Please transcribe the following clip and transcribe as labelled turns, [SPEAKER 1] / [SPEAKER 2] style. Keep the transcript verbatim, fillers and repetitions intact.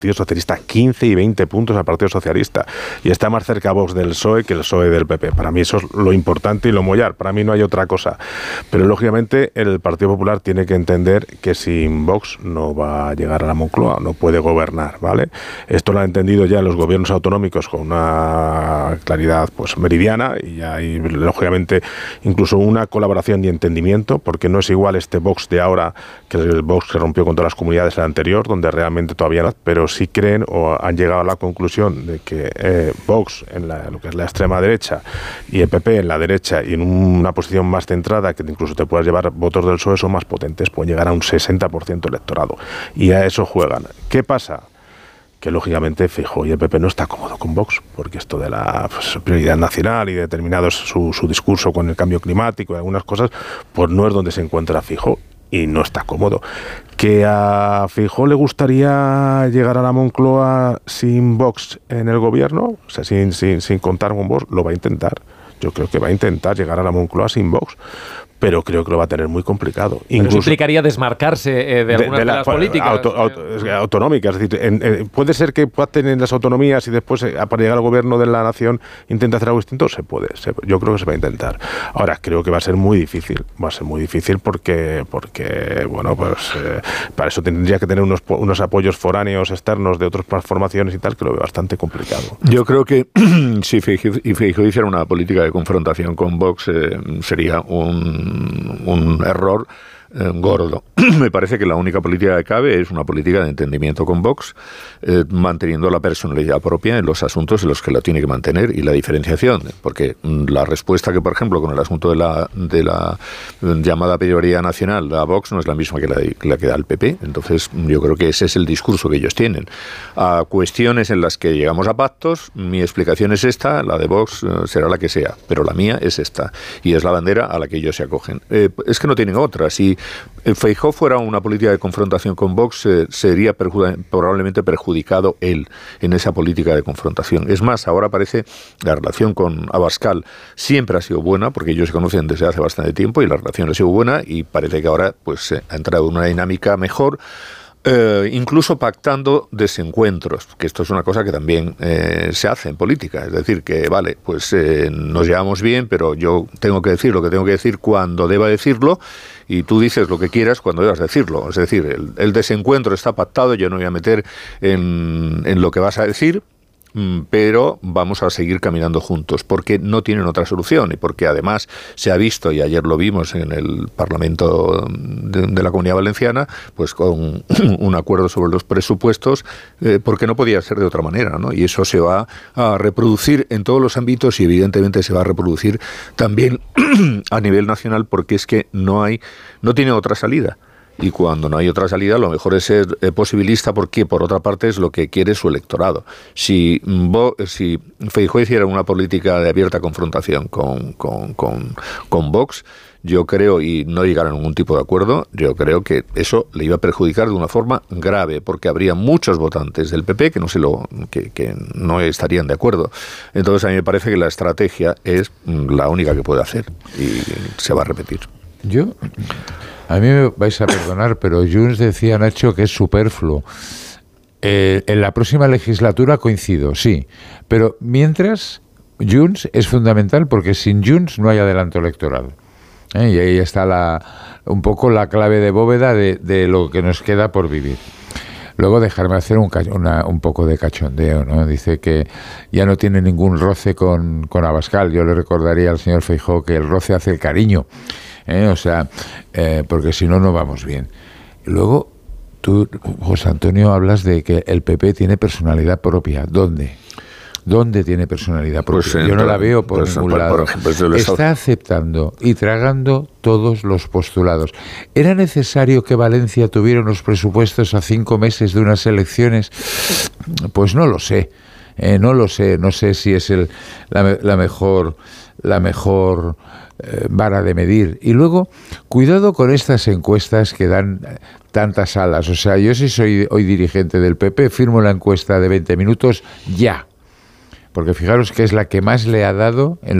[SPEAKER 1] Partido Socialista, quince y veinte puntos al Partido Socialista, y está más cerca Vox del P S O E que el P S O E del P P. Para mí eso es lo importante y lo mollar, para mí no hay otra cosa. Pero lógicamente el Partido Popular tiene que entender que sin Vox no va a llegar a la Moncloa, no puede gobernar, ¿vale? Esto lo han entendido ya los gobiernos autonómicos con una claridad pues meridiana, y hay lógicamente incluso una colaboración y entendimiento, porque no es igual este Vox de ahora que el Vox que rompió con todas las comunidades el anterior, donde realmente todavía no, pero sí creen o han llegado a la conclusión de que eh, Vox en la, lo que es la extrema derecha y el P P en la derecha y en una posición más centrada, que incluso te puedas llevar votos del P S O E, son más potentes, pueden llegar a un sesenta por ciento electorado, y a eso juegan. ¿Qué pasa? Que lógicamente Feijóo y el P P no está cómodo con Vox, porque esto de la pues, prioridad nacional y determinados su, su discurso con el cambio climático y algunas cosas, pues no es donde se encuentra Feijóo, y no está cómodo. ¿Que a Feijóo le gustaría llegar a la Moncloa sin Vox en el gobierno? O sea, sin, sin, sin contar con Vox, lo va a intentar. Yo creo que va a intentar llegar a la Moncloa sin Vox, pero creo que lo va a tener muy complicado.
[SPEAKER 2] Pero incluso, eso implicaría desmarcarse eh, de algunas de, de, la, de las políticas
[SPEAKER 1] auto, auto, autonómicas. Es decir, en, en, puede ser que pacten en las autonomías y después, eh, para llegar al gobierno de la nación, intente hacer algo distinto. Se puede. Se, yo creo que se va a intentar. Ahora, creo que va a ser muy difícil. Va a ser muy difícil porque, porque bueno, pues eh, para eso tendría que tener unos, unos apoyos foráneos externos de otras formaciones y tal, que lo veo bastante complicado.
[SPEAKER 3] Yo creo que si Feijóo hiciera una política de confrontación con Vox, eh, sería un un error eh, gordo. Me parece que la única política que cabe es una política de entendimiento con Vox, eh, manteniendo la personalidad propia en los asuntos en los que la tiene que mantener y la diferenciación, porque la respuesta que, por ejemplo, con el asunto de la, de la llamada prioridad nacional da Vox no es la misma que la, que la que da el P P. Entonces, yo creo que ese es el discurso que ellos tienen. A cuestiones en las que llegamos a pactos, mi explicación es esta, la de Vox eh, será la que sea, pero la mía es esta, y es la bandera a la que ellos se acogen. Eh, es que no tienen otra. Si Feijóo fuera una política de confrontación con Vox, eh, sería perjud- probablemente perjudicado él en esa política de confrontación. Es más, ahora parece la relación con Abascal siempre ha sido buena, porque ellos se conocen desde hace bastante tiempo y la relación ha sido buena, y parece que ahora pues eh, ha entrado en una dinámica mejor. Eh, incluso pactando desencuentros, que esto es una cosa que también eh, se hace en política, es decir, que vale, pues eh, nos llevamos bien, pero yo tengo que decir lo que tengo que decir cuando deba decirlo, y tú dices lo que quieras cuando debas decirlo. Es decir, el, el desencuentro está pactado, yo no voy a meter en, en lo que vas a decir, pero vamos a seguir caminando juntos, porque no tienen otra solución, y porque además se ha visto, y ayer lo vimos en el Parlamento de, de la Comunidad Valenciana, pues con un acuerdo sobre los presupuestos, eh, porque no podía ser de otra manera, ¿no? Y eso se va a reproducir en todos los ámbitos, y evidentemente se va a reproducir también a nivel nacional, porque es que no hay, no tiene otra salida. Y cuando no hay otra salida, lo mejor es ser eh, posibilista, porque por otra parte es lo que quiere su electorado. Si, Bo, si Feijóo hiciera una política de abierta confrontación con, con, con, con Vox, yo creo, y no llegara a ningún tipo de acuerdo, yo creo que eso le iba a perjudicar de una forma grave, porque habría muchos votantes del P P que no se lo que, que no estarían de acuerdo. Entonces a mí me parece que la estrategia es la única que puede hacer, y se va a repetir.
[SPEAKER 4] Yo... A mí me vais a perdonar, pero Junts decía, Nacho, que es superfluo. Eh, en la próxima legislatura coincido, sí. Pero mientras, Junts es fundamental, porque sin Junts no hay adelanto electoral. ¿Eh? Y ahí está la, un poco la clave de bóveda de, de lo que nos queda por vivir. Luego dejarme hacer un, una, un poco de cachondeo, ¿no? Dice que ya no tiene ningún roce con, con Abascal. Yo le recordaría al señor Feijóo que el roce hace el cariño. ¿Eh? O sea, eh, porque si no, no vamos bien. Y luego, tú, José Antonio, hablas de que el P P tiene personalidad propia. ¿Dónde? ¿Dónde tiene personalidad propia? Pues, Yo no la veo por pues, ningún por, lado. Por ejemplo, está aceptando y tragando todos los postulados. ¿Era necesario que Valencia tuviera unos presupuestos a cinco meses de unas elecciones? Pues no lo sé. Eh, no lo sé. No sé si es el, la, la mejor... la mejor eh, vara de medir. Y luego, cuidado con estas encuestas que dan tantas alas. O sea, yo si soy hoy dirigente del P P, firmo la encuesta de veinte minutos ya. Porque fijaros que es la que más le ha dado en